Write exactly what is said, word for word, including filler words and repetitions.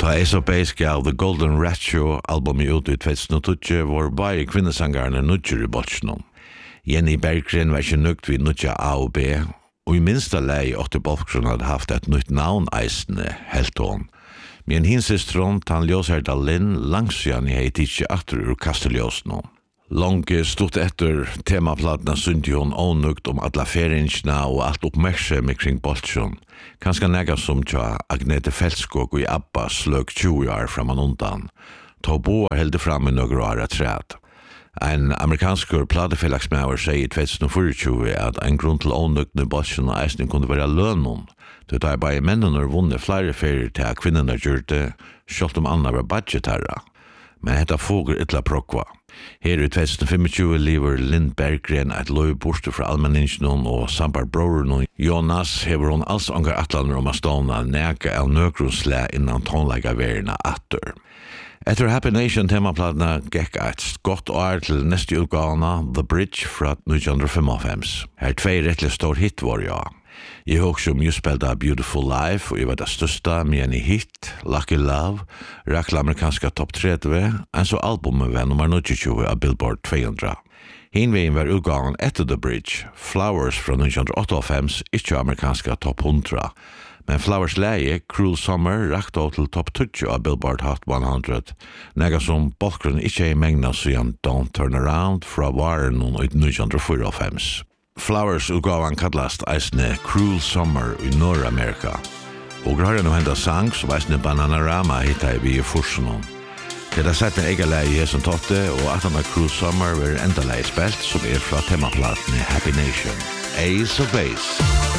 Ta Ace of Base gav The Golden Ratio album ut i tjugohundratjugo var bare kvinnesangarne nudger i bolsjenom. Jenny Berggren var ikke nøgt vid nudja A og B, og i minsta lei åtte Bolfgrun hadde haft et nytt navn eisne, Helton. Men hins systron, tan Ljósherda Linn, langsjan i heit ikkje atter ur Kasteljåsno. Longe stod etter temaplatna syndi hon ånugt om alla feringsna og alt oppmerksemi kring bolsjon. Kanska nega som tja Agnete Felskog og i Abba sløg tjue år framan undan. Ta boar helde fram i nøgru år træd. Ein amerikanskur platefelagsmauer sier i tjugohundratjúgu at ein grunn til ånugtne bolsjon og eisning kunne være lønnen. Det er bare mennene vunnet flere ferier til at kvinnerne gjørte, sjalt om anna var budgetarra. Men hetta fogur illa prokva. Her i tjugohundratjúgu lever Linn Berggren et løy borste fra allmenningsnån og sambar brorun Jonas hever hon alls angar atlaner om a ståna nega av nøgrunnsle innan tonlega verina atter. Etter Happy Nation temaplatna gekk et godt år til neste utgavna The Bridge fra nítjan fimmoghálvfems. Her tvei rettelig stor hit var ja. Jeg har også mye spilt av Beautiful Life, og jeg var det største med en hit, Lucky Love, rakk amerikanska topp tretti, en så albumet var nummer nítogtjúgu av Billboard tvåhundra. Hinvegen var utgangen etter The Bridge, Flowers fra nítjan áttaoghálvfems, ikke amerikanska topp hundra, men Flowers leie, Cruel Summer, rakk då til topp tíggju av Billboard Hot hundra, nega som Bolfgrun ikke er megna siden Don't Turn Around fra varen i nítjan fýraoghálvfems. Flowers utgavan kallast eisne Cruel Summer i Norr-Amerika. Og grøyren og henda sang som eisne Bananarama hitta i vi i fursunon. Det er sett en ega leie i som totte, og at han Cruel Summer var enda leie spilt som er fra temaplatene Happy Nation. Ace of Base.